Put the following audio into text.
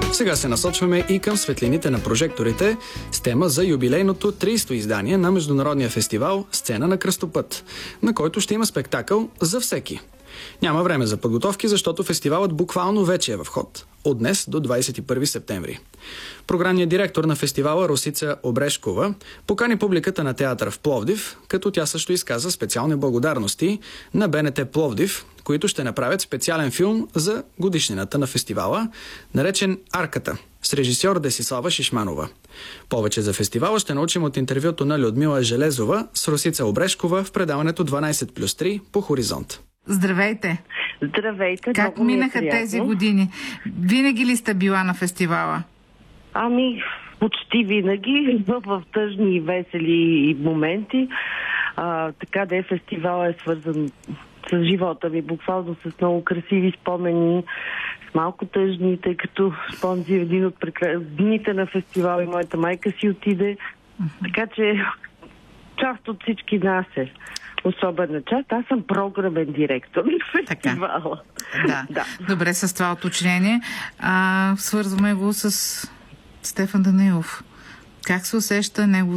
Сега се насочваме и към светлините на прожекторите с тема за юбилейното 30-то издание на международния фестивал Сцена на кръстопът, на който ще има спектакъл за всеки. Няма време за подготовки, защото фестивалът буквално вече е в ход. От днес до 21 септември. Програмният директор на фестивала Росица Обрешкова покани публиката на театъра в Пловдив, като тя също изказа специални благодарности на БНТ Пловдив, които ще направят специален филм за годишнината на фестивала, наречен «Арката», с режисьор Десислава Шишманова. Повече за фестивала ще научим от интервюто на Людмила Железова с Росица Обрешкова в предаването 12+3 по Хоризонт. Здравейте! Здравейте! Как минаха тези години? Винаги ли сте била на фестивала? Почти винаги, в тъжни и весели моменти. Така да фестивалът е свързан с живота ми, буквално с много красиви спомени, с малко тъжни, тъй като спомни един от дните на фестивала и моята майка си отиде. Така че част от всички нас е особена част. Аз съм програмен директор на фестивала. Да. Добре, с това уточнение. Свързваме го с Стефан Данаилов. Как се усеща неговото